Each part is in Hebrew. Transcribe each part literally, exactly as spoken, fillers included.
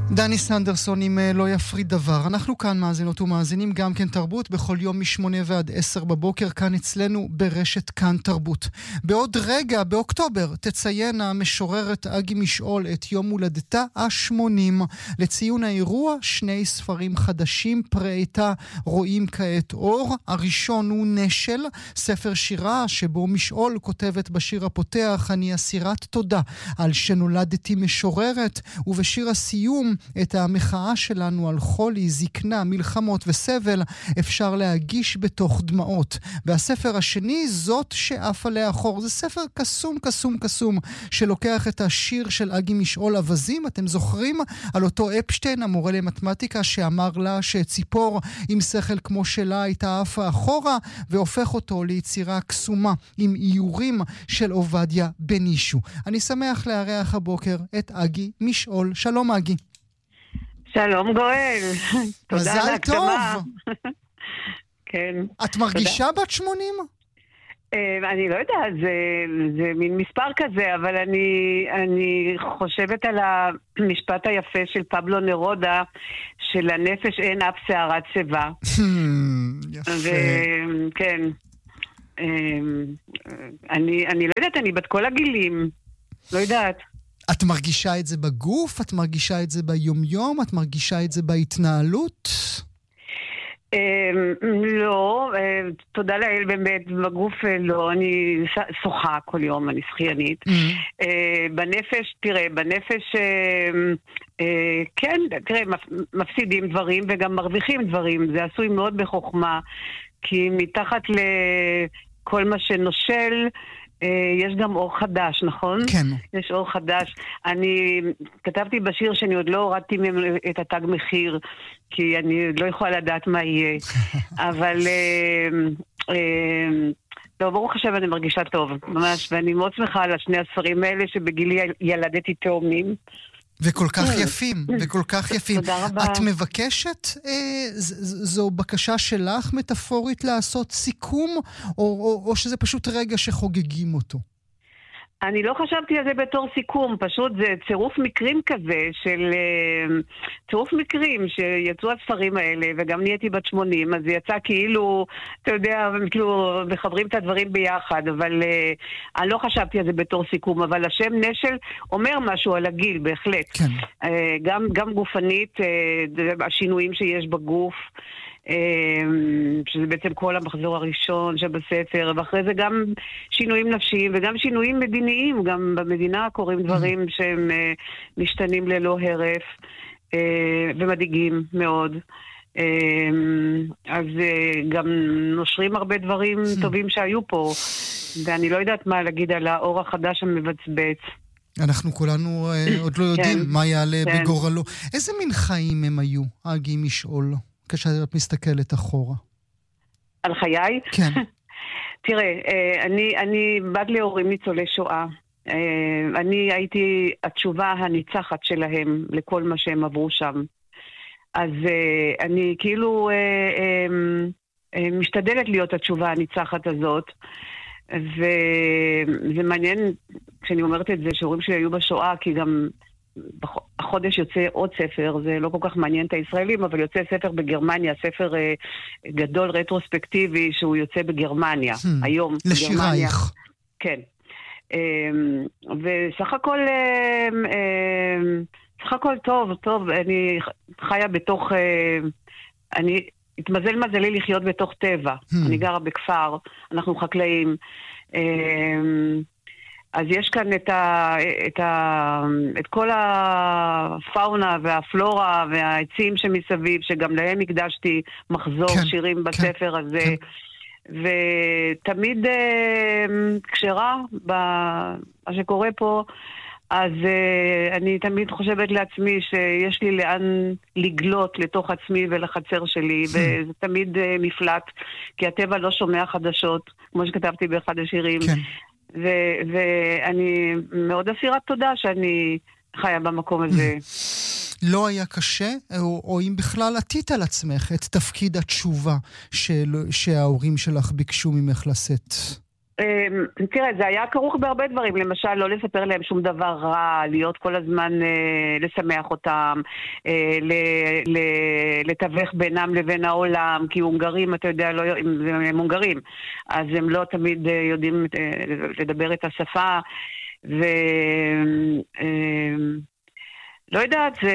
דני סנדרסון עם לא יפריד דבר. אנחנו כאן מאזינות ומאזינים גם כן תרבות בכל יום משמונה ועד עשר בבוקר כאן אצלנו ברשת כאן תרבות. בעוד רגע באוקטובר תציין המשוררת אגי משעול את יום הולדתה השמונים. לציון האירוע שני ספרים חדשים פראיתה רואים כעת אור. הראשון הוא נשל, ספר שירה שבו משעול כותבת בשיר הפותח אני אסירת תודה על שנולדתי משוררת, ובשיר הסיום את המחאה שלנו על חולי, זקנה, מלחמות וסבל אפשר להגיש בתוך דמעות. והספר השני זאת שאף עליה חור. זה ספר קסום קסום קסום שלוקח את השיר של אגי משעול אבזים. אתם זוכרים על אותו אפשטיין המורה למתמטיקה שאמר לה שציפור עם שכל כמו שלה הייתה עפה אחורה, והופך אותו ליצירה קסומה עם איורים של עובדיה בנישו. אני שמח לארח הבוקר את אגי משעול. שלום אגי. שלום גואל, תודה על ההקדמה. כן. את מרגישה בת שמונים? אני לא יודעת, זה מין מספר כזה, אבל אני חושבת על המשפט היפה של פבלו נרודה, שלנפש אין אף שערת שיבה. יפה. כן. אני לא יודעת, אני בת כל הגילים, לא יודעת. את מרגישה את זה בגוף? את מרגישה את זה ביום-יום? את מרגישה את זה בהתנהלות? לא, תודה לאל באמת, בגוף לא, אני שוחה כל יום, אני שחיינית. בנפש, תראה, בנפש, כן, תראה, מפסידים דברים וגם מרוויחים דברים, זה עשוי מאוד בחוכמה, כי מתחת לכל מה שנושל, יש גם אור חדש, נכון? כן. יש אור חדש. אני כתבתי בשיר שאני עוד לא הורדתי מהם את התג מחיר, כי אני לא יכולה לדעת מה יהיה. אבל לא, ברוך השם אני מרגישה טוב, ממש, ואני מאוד שמחה על שני הספרים האלה שבגילי ילדתי תאומים. וכל כך יפים, וכל כך יפים. תודה רבה. את מבקשת, אה, זו בקשה שלך מטאפורית לעשות סיכום, או, או, או שזה פשוט רגע שחוגגים אותו? אני לא חשבתי על זה בתור סיכום, פשוט זה צירוף מקרים כזה, של צירוף מקרים שיצאו הספרים האלה, וגם נהייתי בת שמונים, אז זה יצא כאילו, אתה יודע, כאילו מחברים את הדברים ביחד, אבל uh, אני לא חשבתי על זה בתור סיכום, אבל השם נשל אומר משהו על הגיל, בהחלט. כן. Uh, גם, גם גופנית, uh, השינויים שיש בגוף, שזה בעצם כל המחזור הראשון שבספר, ואחרי זה גם שינויים נפשיים וגם שינויים מדיניים, גם במדינה קורים דברים שהם משתנים ללא הרף ומדאיגים מאוד. אז גם נושרים הרבה דברים טובים שהיו פה, ואני לא יודעת מה להגיד על האור החדש המבצבץ. אנחנו כולנו עוד לא יודעים מה יעלה בגורלו. איזה מין חיים הם היו, אגי משעול? כשאת מסתכלת אחורה. על חיי? כן. תראה, אני, אני בת להורים ניצולי שואה. אני הייתי התשובה הניצחת שלהם לכל מה שהם עברו שם. אז אני כאילו משתדלת להיות התשובה הניצחת הזאת. וזה מעניין כשאני אומרת את זה שהורים שלי היו בשואה, כי גם החודש יוצא עוד ספר, זה לא כל כך מעניין את הישראלים, אבל יוצא ספר בגרמניה, ספר אה, גדול רטרוספקטיבי שהוא יוצא בגרמניה, hmm, היום בגרמניה. לשירייך. כן. אה, וסך הכל, אה, אה, סך הכל טוב, טוב, אני חיה בתוך, אה, אני התמזל מזלי לחיות בתוך טבע. Hmm. אני גרה בכפר, אנחנו חקלאים, אה, אז יש כאן את, ה, את, ה, את כל הפאונה והפלורה והעצים שמסביב, שגם להם הקדשתי מחזור כן, שירים בספר כן, הזה. כן. ותמיד כשרה במה שקורה פה, אז אני תמיד חושבת לעצמי שיש לי לאן לגלות לתוך עצמי ולחצר שלי, וזה תמיד מפלט, כי הטבע לא שומע חדשות, כמו שכתבתי באחד השירים. כן. ו- ואני מאוד אסירת תודה שאני חיה במקום הזה. לא היה קשה, או, או אם בכלל עתית על עצמך את תפקיד התשובה של, שההורים שלך ביקשו ממך לשאת? תראה, זה היה כרוך בהרבה דברים, למשל לא לספר להם שום דבר רע, להיות כל הזמן לשמח אותם, לתווך בינם לבין העולם, כי הונגרים, אתה יודע, הם הונגרים, אז הם לא תמיד יודעים לדבר את השפה, ולא יודעת, זה...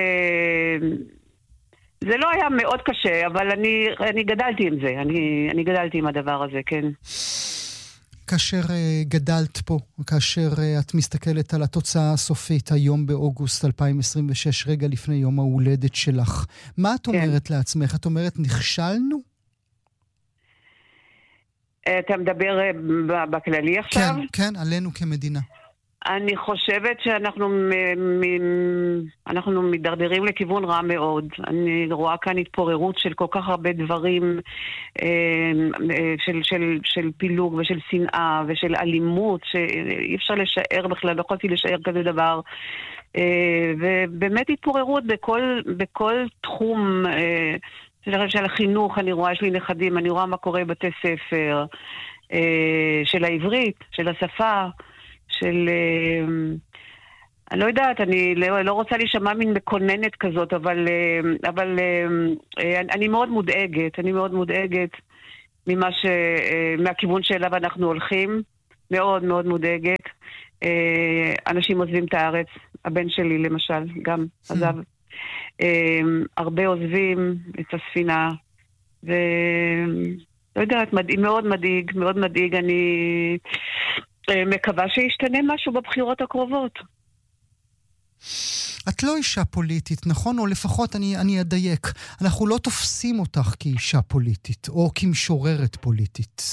זה לא היה מאוד קשה, אבל אני, אני גדלתי עם זה, אני, אני גדלתי עם הדבר הזה, כן. כאשר uh, גדלת פה, כאשר uh, את מסתכלת על התוצאה הסופית היום באוגוסט אלפיים עשרים ושש, רגע לפני יום ההולדת שלך, מה את כן. אומרת לעצמך? את אומרת, נכשלנו? אתה מדבר uh, בכללי עכשיו? כן, כן, עלינו כמדינה. אני חושבת שאנחנו מ- מ- אנחנו מדרדרים לכיוון רע מאוד. אני רואה כאן התפוררות של כל כך הרבה דברים, של, של, של פילוג ושל שנאה ושל אלימות, שאי אפשר לשער בכלל, לא יכולתי לשער כזה דבר. ובאמת התפוררות בכל, בכל תחום של החינוך. אני רואה, יש לי נכדים, אני רואה מה קורה בבתי ספר, של העברית, של השפה, של... אני לא יודעת, אני לא, לא רוצה להישמע מין מקוננת כזאת, אבל, אבל אני מאוד מודאגת, אני מאוד מודאגת ממה ש... מהכיוון שאליו אנחנו הולכים, מאוד מאוד מודאגת. אנשים עוזבים את הארץ, הבן שלי למשל, גם עזב. הרבה עוזבים את הספינה, ו... לא יודעת, מדאיג, מאוד מדאיג, מאוד מדאיג, אני... מקווה שישתנה משהו בבחירות הקרובות. את לא אישה פוליטית, נכון? או לפחות אני, אני אדייק. אנחנו לא תופסים אותך כאישה פוליטית, או כמשוררת פוליטית.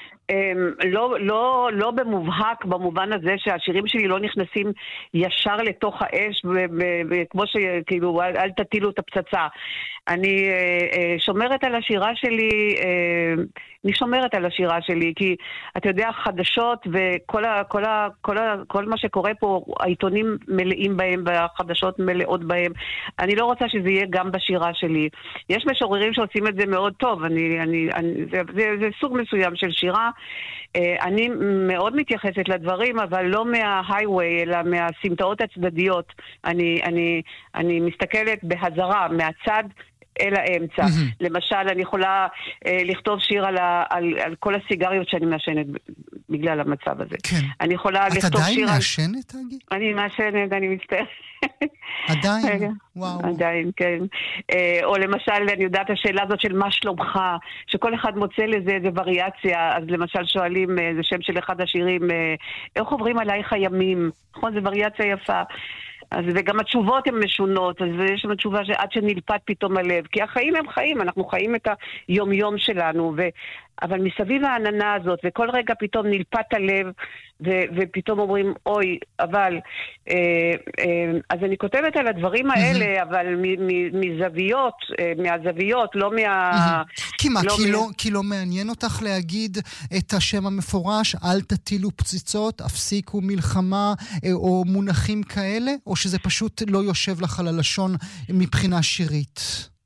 לא, לא, לא במובהק, במובן הזה שהשירים שלי לא נכנסים ישר לתוך האש, כמו שכאילו, אל, אל תטילו את הפצצה. אני שומרת על השירה שלי, אני שומרת על השירה שלי, כי אתה יודע, חדשות וכל ה, כל ה, כל ה, כל מה שקורה פה, העיתונים מלאים בהם, והחדשות מלאות בהם. אני לא רוצה שזה יהיה גם בשירה שלי. יש משוררים שעושים את זה מאוד טוב, אני, אני, אני, זה, זה, זה סוג מסוים של שירה. אני מאוד מתייחסת לדברים, אבל לא מההייווי, אלא מהסמטאות הצדדיות. אני, אני, אני מסתכלת בהזרה, מהצד אל האמצע. Mm-hmm. למשל, אני יכולה אה, לכתוב שיר על, ה, על, על כל הסיגריות שאני מאשנת בגלל המצב הזה. כן. אני יכולה לכתוב שיר... את עדיין מאשנת, אגי? אני מאשנת, אני מצטערת. עדיין? וואו. עדיין, כן. אה, או למשל, אני יודעת השאלה הזאת של מה שלומך, שכל אחד מוצא לזה איזה וריאציה, אז למשל שואלים, אה, זה שם של אחד השירים, אה, איך עוברים עלייך הימים? נכון, זה וריאציה יפה. אז וגם התשובות הן משונות, אז יש לנו תשובה שעד שנלפת פתאום הלב, כי החיים הם חיים, אנחנו חיים את היום-יום שלנו, ו... אבל מסביב העננה הזאת, וכל רגע פתאום נלפת הלב, ו... ופתאום אומרים, אוי, אבל... אה, אה, אז אני כותבת על הדברים האלה, אבל מ- מ- מזוויות, אה, מהזוויות, לא מה... כי מה, לא כי, מה... לא, כי לא מעניין אותך להגיד את השם המפורש, אל תטילו פציצות, הפסיקו מלחמה, אה, או מונחים כאלה, או שזה פשוט לא יושב לך על הלשון מבחינה שירית?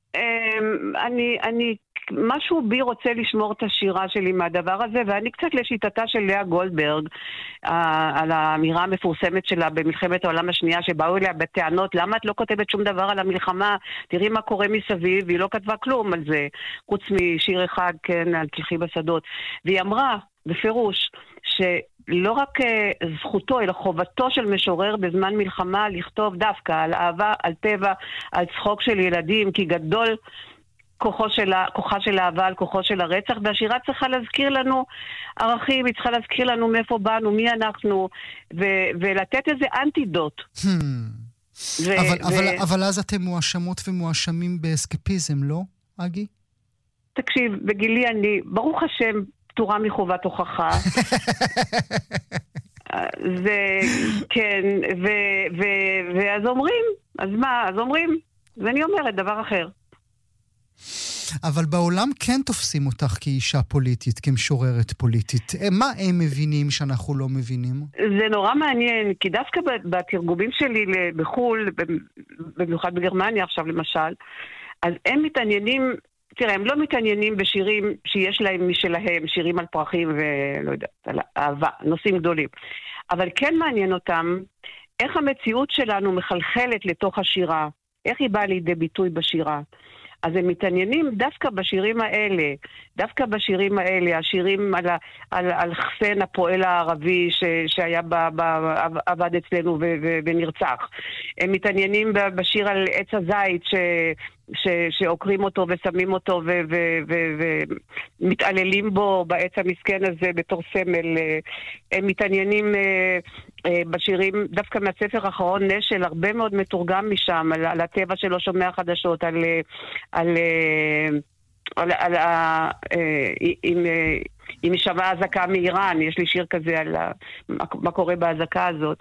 אני, אני, משהו בי רוצה לשמור את השירה שלי מהדבר הזה, ואני קצת לשיטתה של לאה גולדברג, על האמירה המפורסמת שלה במלחמת העולם השנייה, שבאו אליה בטענות, למה את לא כותבת שום דבר על המלחמה? תראי מה קורה מסביב, והיא לא כתבה כלום על זה, חוץ משיר אחד, כן, על תלכי בשדות. והיא אמרה, בפירוש, שלא רק זכותו, אלא חובתו של משורר בזמן מלחמה לכתוב דווקא על אהבה, על טבע, על צחוק של ילדים, כי גדול כוחו של, כוחה של אהבה על כוחו של הרצח, והשירה צריכה להזכיר לנו ערכים, היא צריכה להזכיר לנו מאיפה באנו, מי אנחנו, ו- ולתת איזה אנטידוט. Hmm. ו- אבל, ו- אבל, אבל אז אתם מואשמות ומואשמים באסקפיזם, לא, אגי? תקשיב, בגילי אני, ברוך השם, פטורה מחובת הוכחה. זה, כן, ו- ו- ואז אומרים, אז מה, אז אומרים, ואני אומרת דבר אחר. אבל בעולם כן תופסים אותך כאישה פוליטית, כמשוררת פוליטית. מה הם מבינים שאנחנו לא מבינים? זה נורא מעניין, כי דווקא בתרגומים שלי בחול, במיוחד בגרמניה עכשיו למשל, אז הם מתעניינים תראה, הם לא מתעניינים בשירים שיש להם משלהם, שירים על פרחים ולא יודע, על אהבה, נושאים גדולים. אבל כן מעניין אותם איך המציאות שלנו מחלחלת לתוך השירה, איך היא באה לידי ביטוי בשירה. אז הם מתעניינים דווקא בשירים האלה, דווקא בשירים האלה, השירים על, על, על חסן הפועל הערבי ש, שהיה ב, ב, עבד אצלנו ו, ו, ונרצח. הם מתעניינים בשיר על עץ הזית ש, ש, שעוקרים אותו ושמים אותו ומתעללים בו בעץ המסכן הזה בתור סמל. הם מתעניינים בשירים, דווקא מהספר האחרון נשל, הרבה מאוד מתורגם משם, על, על הטבע שלו שומע חדשות, על... על, על, על, על אם, אם שמע הזקה מאיראן, יש לי שיר כזה על מה קורה בהזקה הזאת.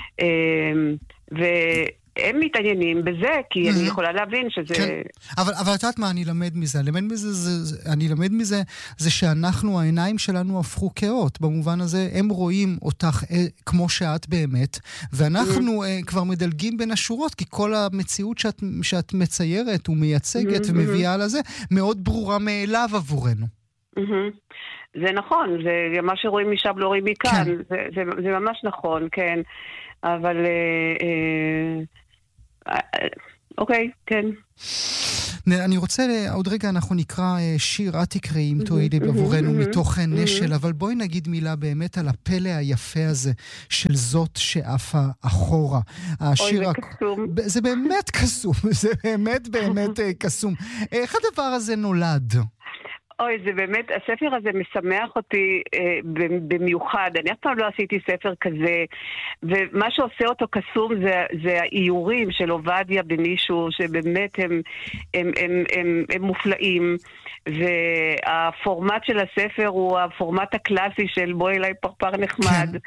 והם מתעניינים בזה, כי אני יכולה להבין שזה... כן. אבל, אבל את יודעת מה אני למד מזה? למד מזה זה, אני למד מזה זה שאנחנו, העיניים שלנו הפכו כאות. במובן הזה, הם רואים אותך אה, כמו שאת באמת, ואנחנו אה, כבר מדלגים בין השורות, כי כל המציאות שאת, שאת מציירת ומייצגת ומביאה לזה, מאוד ברורה מאליו עבורנו. זה נכון, זה מה שרואים משם לא רואים מכאן. כן. זה, זה, זה ממש נכון, כן. אבל... אה, אה, אוקיי, כן. אני רוצה, עוד רגע אנחנו נקרא שיר, את תקראי אם תואילי בעבורנו מתוך נשל, אבל בואי נגיד מילה באמת על הפלא היפה הזה של זאת שעפה אחורה. אוי, זה קסום. זה באמת קסום, זה באמת באמת קסום. איך הדבר הזה נולד? אוי, זה באמת, הספר הזה משמח אותי אה, במיוחד. אני אף פעם לא עשיתי ספר כזה, ומה שעושה אותו קסום זה, זה האיורים של עובדיה במישהו, שבאמת הם, הם, הם, הם, הם מופלאים, והפורמט של הספר הוא הפורמט הקלאסי של בוא אליי פרפר נחמד. כן.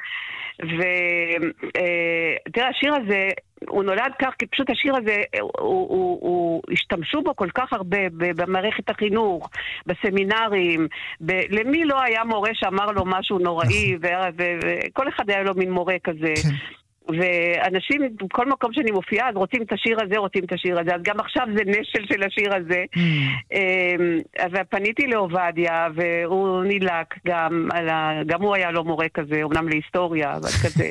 ותראה, השיר הזה, הוא נולד כך, כי פשוט השיר הזה, הוא, הוא, הוא, השתמשו בו כל כך הרבה במערכת החינוך, בסמינרים, ב, למי לא היה מורה שאמר לו משהו נוראי, וכל אחד היה לו מין מורה כזה. כן. ואנשים, בכל מקום שאני מופיעה, אז רוצים את השיר הזה, רוצים את השיר הזה. אז גם עכשיו זה נשל של השיר הזה. אז פניתי לעובדיה, והוא נילק גם, גם הוא היה לו מורה כזה, אומנם להיסטוריה, אבל כזה.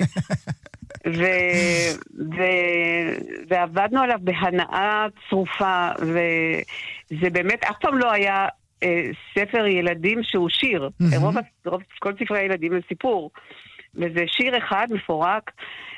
ועבדנו עליו בהנאה צרופה, וזה באמת, אף פעם לא היה ספר ילדים שהוא שיר. רוב, כל ספרי הילדים הם סיפור. וזה שיר אחד מפורק,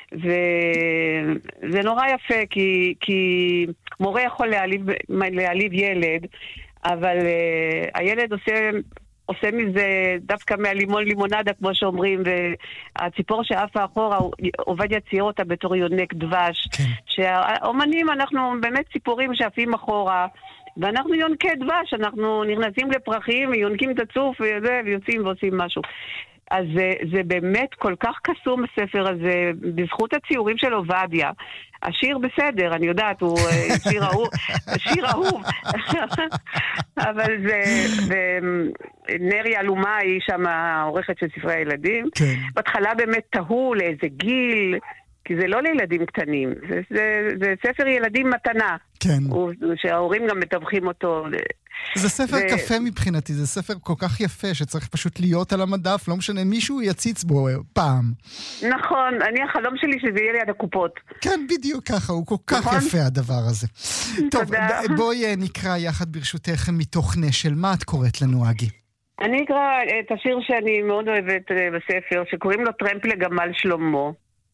וזה נורא יפה, כי, כי מורה יכול להעליב, להעליב ילד, אבל uh, הילד עושה, עושה מזה דווקא מהלימון לימונדה, כמו שאומרים, והציפור שאפה אחורה, עובדיה צייר אותה בתור יונק דבש, כן. שהאומנים, אנחנו באמת ציפורים שאפים אחורה, ואנחנו יונקי דבש, אנחנו נכנסים לפרחים, ויונקים את הצוף, וזה, ויוצאים ועושים משהו. אז זה, זה באמת כל כך קסום הספר הזה, בזכות הציורים של עובדיה. השיר בסדר, אני יודעת, הוא שיר אהוב, שיר אהוב. אבל זה, זה נרי אלומה היא שם העורכת של ספרי הילדים. כן. בהתחלה באמת תהו לאיזה גיל, כי זה לא לילדים קטנים, זה, זה, זה ספר ילדים מתנה. כן. הוא, שההורים גם מתווכים אותו. זה ספר ו... קפה מבחינתי, זה ספר כל כך יפה שצריך פשוט להיות על המדף, לא משנה, מישהו יציץ בו פעם. נכון, אני החלום שלי שזה יהיה ליד הקופות. כן, בדיוק ככה, הוא כל כך נכון? יפה הדבר הזה. טוב, בואי נקרא יחד ברשותך מתוך נשל, מה את קוראת לנו, אגי? אני אקרא את השיר שאני מאוד אוהבת בספר, שקוראים לו טרמפ לגמל שלמה.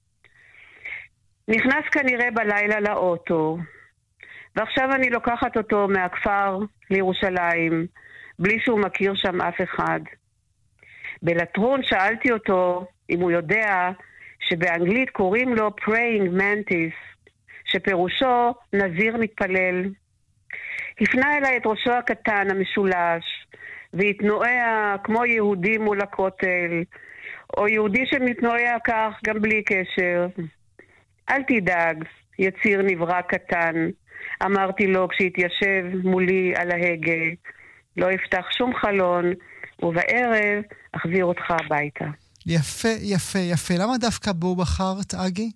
נכנס כנראה בלילה לאוטו, ועכשיו אני לוקחת אותו מהכפר לירושלים, בלי שהוא מכיר שם אף אחד. בלטרון שאלתי אותו אם הוא יודע שבאנגלית קוראים לו praying mantis, שפירושו נזיר מתפלל. הפנה אליי את ראשו הקטן המשולש, והתנועע כמו יהודי מול הכותל, או יהודי שמתנועע כך גם בלי קשר. אל תדאג, יציר נברא קטן, אמרתי לו כשהתיישב מולי על ההגה, לא יפתח שום חלון, ובערב אחזיר אותך הביתה. יפה, יפה, יפה. למה דווקא בו בחרת, אגי?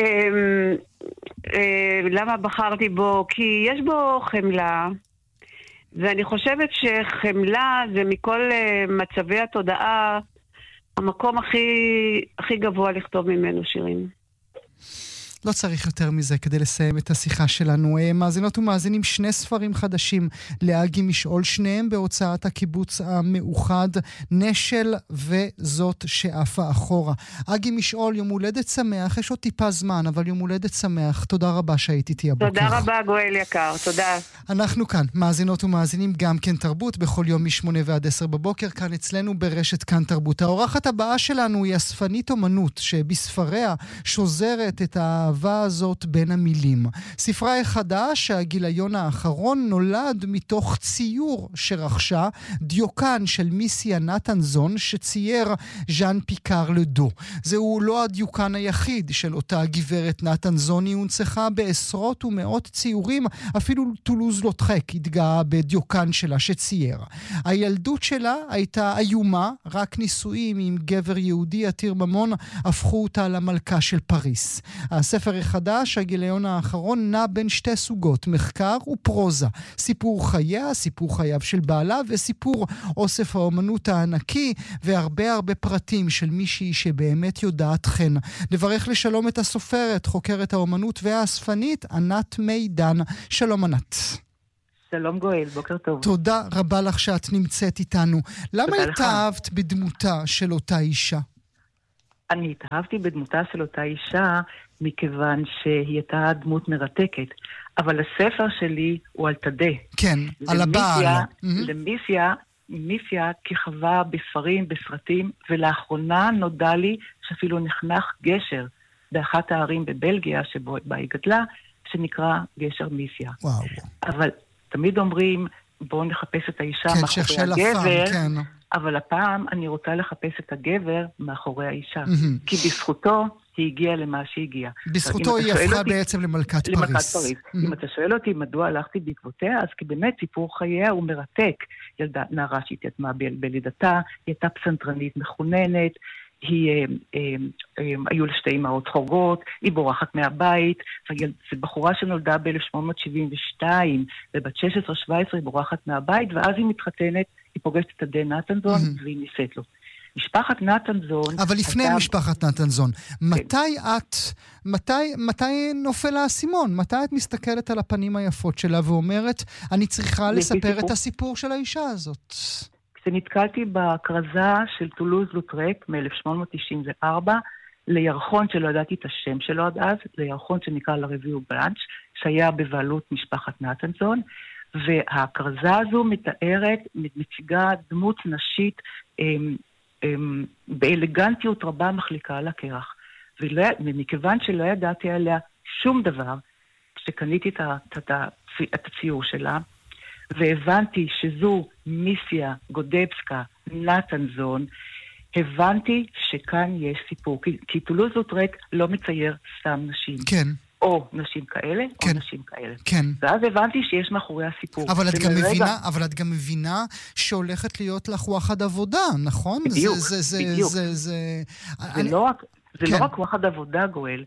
למה בחרתי בו? כי יש בו חמלה, ואני חושבת שחמלה זה מכל מצבי התודעה המקום הכי, הכי גבוה לכתוב ממנו שירים. לא צריך יותר מזה כדי לסיים את השיחה שלנו. מאזינות ומאזינים, שני ספרים חדשים לאגי משעול, שניהם בהוצאת הקיבוץ המאוחד, נשל וזאת שעפה אחורה. אגי משעול, יום הולדת שמח, יש עוד טיפה זמן, אבל יום הולדת שמח. תודה רבה שהיית איתי הבוקר. תודה רבה גואל יקר, תודה. אנחנו כאן, מאזינות ומאזינים, גם כן תרבות, בכל יום משמונה ועד עשר בבוקר, כאן אצלנו ברשת כאן תרבות. האורחת הבאה שלנו היא אספנית אומנות, שבספריה שוזרת את האהבה הזאת בין המילים. ספרה החדש, הגיליון האחרון, נולד מתוך ציור שרכשה דיוקן של מיסיה נתנזון, שצייר ז'אן פיקר לדו. זהו לא הדיוקן היחיד של אותה גברת נתנזון, היא הונצחה בעשרות ומאות ציורים, אפילו טולוז לוטרק התגאה בדיוקן שלה שצייר. הילדות שלה הייתה איומה, רק נישואים עם גבר יהודי עתיר ממון הפכו אותה למלכה של פריס. הספר החדש, הגיליון האחרון, נע בין שתי סוגות, מחקר ופרוזה. סיפור חייה, סיפור חייו של בעלה, וסיפור אוסף האומנות הענקי, והרבה הרבה פרטים של מישהי שבאמת יודעת חן. נברך לשלום את הסופרת, חוקרת האומנות והאספנית, ענת מידן. שלום ענת. שלום גואל, בוקר טוב. תודה רבה לך שאת נמצאת איתנו. למה התאהבת בדמותה של אותה אישה? אני התאהבתי בדמותה של אותה אישה מכיוון שהיא הייתה דמות מרתקת. אבל הספר שלי הוא על תדה. כן, על הבעל. למיסיה, מיסיה כיכבה בספרים, בסרטים, ולאחרונה נודע לי שאפילו נחנך גשר באחת הערים בבלגיה שבה היא גדלה, שנקרא גשר מיסיה. וואו. אבל תמיד אומרים, בואו נחפש את האישה כן, מאחורי הגבר. כן. אבל הפעם אני רוצה לחפש את הגבר מאחורי האישה. Mm-hmm. כי בזכותו היא הגיעה למה שהיא הגיעה. בזכותו היא הפכה אותי, בעצם למלכת למלכת פריס. פריס. Mm-hmm. אם אתה שואל אותי מדוע הלכתי בעקבותיה, אז כי באמת סיפור חייה הוא מרתק. ילדה נערה שהתייתמה בלידתה, היא הייתה פסנתרנית מחוננת, היא, אה, אה, אה, היו לה שתי אמהות חורגות, היא בורחת מהבית, זו בחורה שנולדה ב-אלף שמונה מאות שבעים ושתיים, ובת שש עשרה שבע עשרה היא בורחת מהבית, ואז היא מתחתנת, היא פוגשת את עדי נתנזון, mm-hmm. והיא נישאת לו. משפחת נתנזון... אבל לפני הייתה... משפחת נתנזון, כן. מתי את, מתי, מתי נופל האסימון? מתי את מסתכלת על הפנים היפות שלה ואומרת, אני צריכה לספר סיפור? את הסיפור של האישה הזאת? כשנתקלתי בהכרזה של טולוז לוטרק מ-אלף שמונה מאות תשעים וארבע, לירחון שלא ידעתי את השם שלו עד אז, לירחון שנקרא לרביו בלנץ', שהיה בבעלות משפחת נתנזון, וההכרזה הזו מתארת, מציגה דמות נשית הם, הם, באלגנטיות רבה מחליקה על הקרח. ומכיוון שלא ידעתי עליה שום דבר, כשקניתי את, את, את הציור שלה, והבנתי שזו מיסיה גודבסקה נתנזון, הבנתי שכאן יש סיפור. כי, כי טולוז לוטרק לא מצייר סתם נשים. כן. או נשים כאלה, כן. או נשים כאלה. כן. ואז הבנתי שיש מאחורי הסיפור. אבל את, גם מבינה, אבל את גם מבינה שהולכת להיות לך וואחד עבודה, נכון? בדיוק, זה, זה, בדיוק. זה, זה, זה... זה, אני... לא, רק, זה כן. לא רק וואחד עבודה, גואל.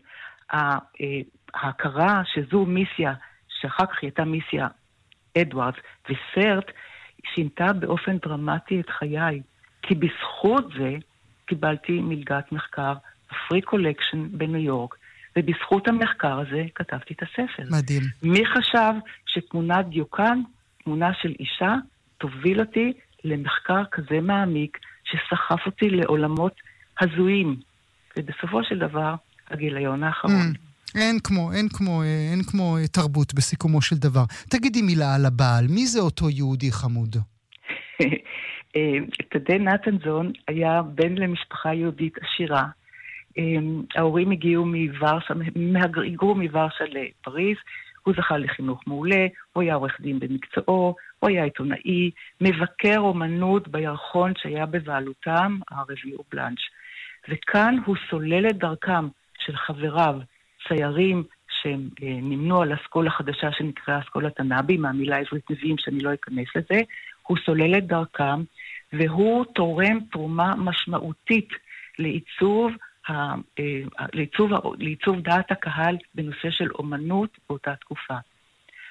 ההכרה שזו מיסיה, שאחר כך הייתה מיסיה אדוארדס, וסרט, שינתה באופן דרמטי את חיי. כי בזכות זה קיבלתי מלגת מחקר, פרי קולקשן בניו יורק, ובזכות המחקר הזה כתבתי את הספר. מדהים. מי חשב שתמונת דיוקן, תמונה של אישה, תוביל אותי למחקר כזה מעמיק, שסחף אותי לעולמות הזויים. ובסופו של דבר, הגיליון האחרון. Mm. אין כמו, אין כמו, אין כמו תרבות בסיכומו של דבר. תגידי מילה על הבעל, מי זה אותו יהודי חמוד? תדה נתנזון היה בן למשפחה יהודית עשירה. ההורים הגיעו מוורשה, היגרו מוורשה לפריז, הוא זכה לחינוך מעולה, הוא היה עורך דין במקצועו, הוא היה עיתונאי, מבקר אומנות בירחון שהיה בבעלותם, הרביו בלנץ'. וכאן הוא סולל את דרכם של חבריו, ציירים שנמנו על אסכולה חדשה שנקרא אסכולת הנבי, מהמילה העברית נביאים שאני לא אכנס לזה, הוא סולל את דרכם, והוא תורם תרומה משמעותית לעיצוב, ה, לעיצוב, לעיצוב דעת הקהל בנושא של אומנות באותה תקופה.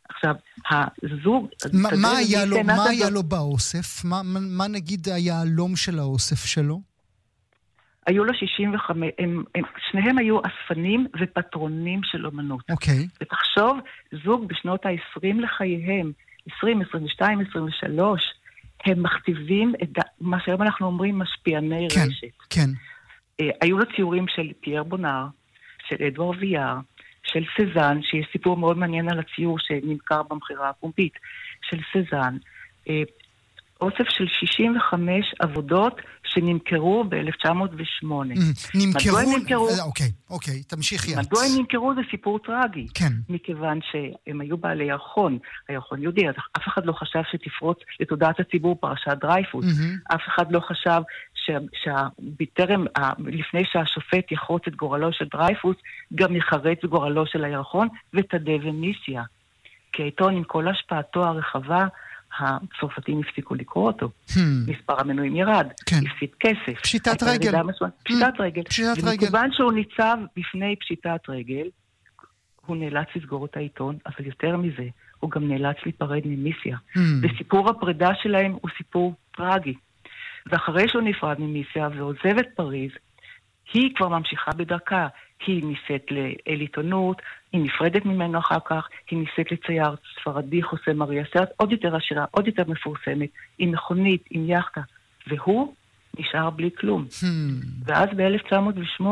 עכשיו, הזוג... מה, מה, היה, לו, מה היה לו באוסף? מה, מה, מה נגיד היהלום של האוסף שלו? היו לו שישים וחמש, הם, הם, שניהם היו אספנים ופטרונים של אומנות. אוקיי. ותחשוב, זוג בשנות ה-עשרים לחייהם, עשרים, עשרים ושתיים, עשרים ושלוש, הם מכתיבים את מה שהיום אנחנו אומרים משפיעני כן, רשת. כן. אה, היו לו ציורים של פייר בונאר, של אדואר ויאר, של סזן, שיש סיפור מאוד מעניין על הציור שנמכר במחירה הפומבית, של סזן, אה, אוסף של שישים וחמש עבודות שנמכרו ב-אלף תשע מאות ושמונה. נמכרו? אוקיי, אוקיי, תמשיכי. מדוע הם נמכרו? זה סיפור טרגי. כן. מכיוון שהם היו בעלי ירחון, הירחון יהודי, אף אחד לא חשב שתפרוץ לתודעת הציבור פרשת דרייפוס. אף אחד לא חשב שבטרם, לפני שהשופט יחרוץ את גורלו של דרייפוס, גם יחרץ את גורלו של הירחון ותדה ומיסיה. כי העיתון עם כל השפעתו הרחבה, הצרפתים הפסיקו לקרוא אותו. מספר המנויים ירד. הפסיד כסף. פשיטת רגל. פשיטת רגל. ומכיוון שהוא ניצב בפני פשיטת רגל, הוא נאלץ לסגור את העיתון, אבל יותר מזה, הוא גם נאלץ להיפרד ממיסיה. וסיפור הפרידה שלהם הוא סיפור טרגי. ואחרי שהוא נפרד ממיסיה ועוזב את פריז, היא כבר ממשיכה בדרכה. היא ניסית לאל עיתונות, היא נפרדת ממנו אחר כך, היא ניסית לצייר ספרדי חוסה מריה סרט, עוד יותר עשירה, עוד יותר מפורסמת, עם מכונית, עם יחטה, והוא נשאר בלי כלום. ואז ב-אלף תשע מאות ושמונה